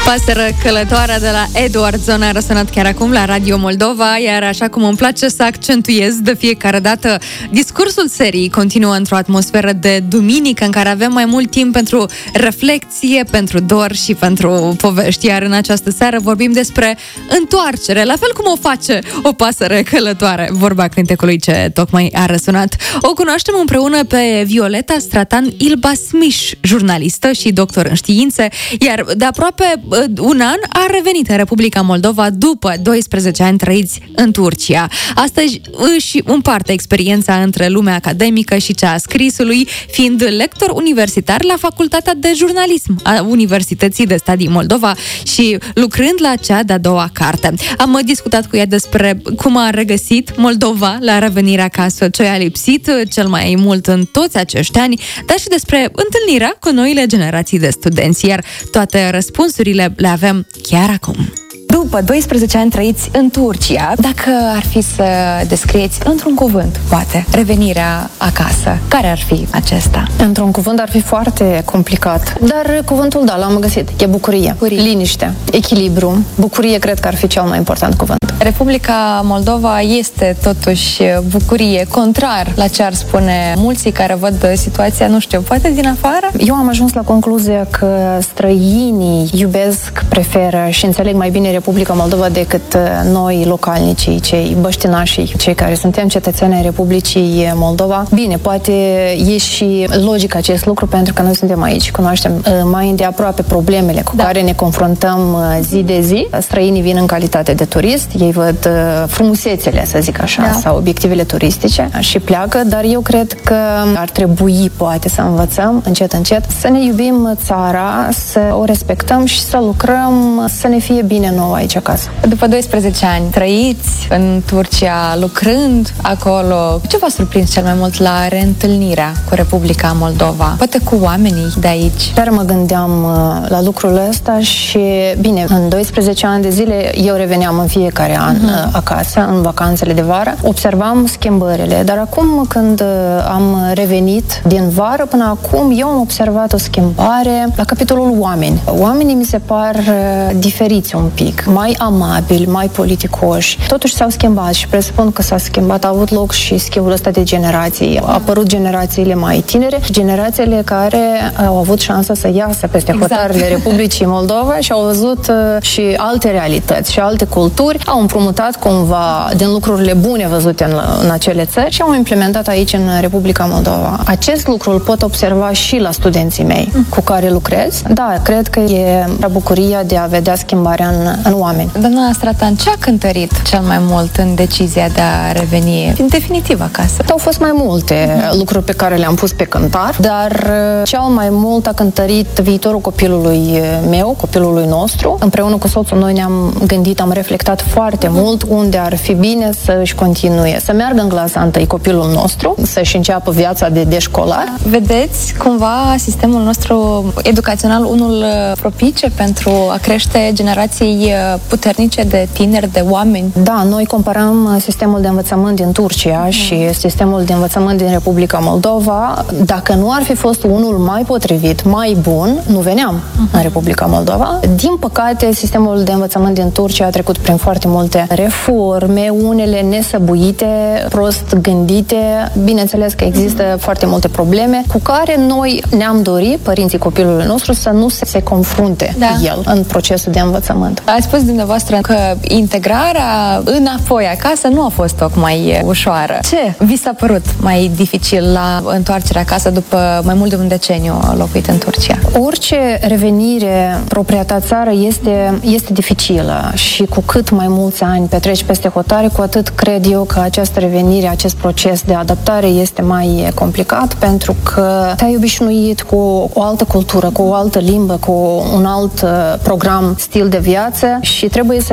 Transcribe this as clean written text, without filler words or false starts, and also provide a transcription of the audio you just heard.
Pasăre călătoare de la Eduard Zona a răsunat chiar acum la Radio Moldova, iar așa cum îmi place să accentuez de fiecare dată, discursul serii continuă într-o atmosferă de duminică în care avem mai mult timp pentru reflecție, pentru dor și pentru povești, iar în această seară vorbim despre întoarcere, la fel cum o face o pasăre călătoare, vorba cântecului ce tocmai a răsunat. O cunoaștem împreună pe Violeta Stratan-Ilba Smiș, jurnalistă și doctor în științe, iar de aproape un an a revenit în Republica Moldova după 12 ani trăiți în Turcia. Astăzi își împarte experiența între lumea academică și cea a scrisului, fiind lector universitar la Facultatea de Jurnalism a Universității de Stat din Moldova și lucrând la cea de-a doua carte. Am discutat cu ea despre cum a regăsit Moldova la revenirea acasă, ce a lipsit cel mai mult în toți acești ani, dar și despre întâlnirea cu noile generații de studenți, iar toate răspunsurile le avem chiar acum. După 12 ani trăiți în Turcia, dacă ar fi să descrieți într-un cuvânt, poate, revenirea acasă, care ar fi acesta? Într-un cuvânt ar fi foarte complicat, dar cuvântul, da, l-am găsit. E bucurie, liniște, echilibru. Bucurie cred că ar fi cel mai important cuvânt. Republica Moldova este totuși bucurie, contrar la ce ar spune mulți care văd situația, nu știu, poate din afară? Eu am ajuns la concluzia că străinii iubesc, preferă și înțeleg mai bine Republica Moldova decât noi, localnicii, cei băștinașii, cei care suntem cetățeni ai Republicii Moldova. Bine, poate e și logic acest lucru pentru că noi suntem aici, cunoaștem mai îndeaproape problemele cu care ne confruntăm zi de zi. Străinii vin în calitate de turist, ei văd frumusețele, să zic așa, sau obiectivele turistice și pleacă, dar eu cred că ar trebui, poate, să învățăm încet, încet, să ne iubim țara, să o respectăm și să lucrăm, să ne fie bine nouă aici acasă. După 12 ani trăiți în Turcia, lucrând acolo, ce v-a surprins cel mai mult la reîntâlnirea cu Republica Moldova? Poate cu oamenii de aici? Chiar mă gândeam la lucrul ăsta și, bine, în 12 ani de zile eu reveneam în fiecare an acasă, în vacanțele de vară. Observam schimbările, dar acum când am revenit din vară până acum, eu am observat o schimbare la capitolul oameni. Oamenii mi se par diferiți un pic, mai amabili, mai politicoși. Totuși s-au schimbat și presupun că s-a schimbat, a avut loc și schimbul ăsta de generații. Au apărut generațiile mai tinere, generațiile care au avut șansa să iasă peste hotarele Republicii Moldova și au văzut și alte realități și alte culturi, au împrumutat cumva din lucrurile bune văzute în acele țări și au implementat aici în Republica Moldova. Acest lucru îl pot observa și la studenții mei cu care lucrez. Da, cred că e bucuria de a vedea schimbarea în oameni. Doamna Stratan, ce a cântărit cel mai mult în decizia de a reveni în definitiv acasă? Au fost mai multe lucruri pe care le-am pus pe cântar, dar cel mai mult a cântărit viitorul copilului meu, copilului nostru. Împreună cu soțul noi ne-am gândit, am reflectat foarte mult unde ar fi bine să își continue, să meargă în clasa întâi copilul nostru, să-și înceapă viața de școlar. Vedeți cumva sistemul nostru educațional unul propice pentru a crește generații puternice de tineri, de oameni? Da, noi comparăm sistemul de învățământ din Turcia și sistemul de învățământ din Republica Moldova. Dacă nu ar fi fost unul mai potrivit, mai bun, nu veneam în Republica Moldova. Din păcate, sistemul de învățământ din Turcia a trecut prin foarte multe reforme, unele nesăbuite, prost gândite. Bineînțeles că există foarte multe probleme cu care noi ne-am dorit, părinții copilului nostru, să nu se confrunte el în procesul de învățământ. Ați spus dumneavoastră că integrarea înapoi acasă nu a fost tocmai ușoară. Ce vi s-a părut mai dificil la întoarcerea acasă după mai mult de un deceniu locuit în Turcia? Orice revenire propria ta țară este dificilă și cu cât mai mulți ani petreci peste hotare, cu atât cred eu că această revenire, acest proces de adaptare este mai complicat pentru că te-ai obișnuit cu o altă cultură, cu o altă limbă, cu un alt program, stil de viață și trebuie să